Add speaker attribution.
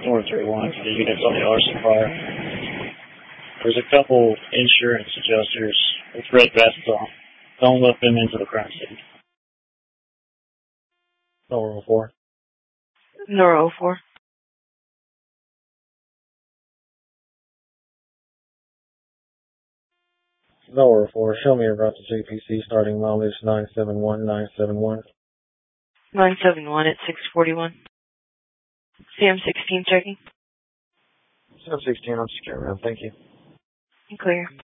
Speaker 1: 431 for the units on the arson fire. There's a couple insurance adjusters with red vests on. Don't let them into the crime scene.
Speaker 2: Nora 04.
Speaker 3: Nora 04.
Speaker 2: Nora 04, show me your route to JPC starting mileage 971.
Speaker 3: 971 at 641. CM16 checking.
Speaker 2: CM16, I'm secure, man. Thank you.
Speaker 3: Clear.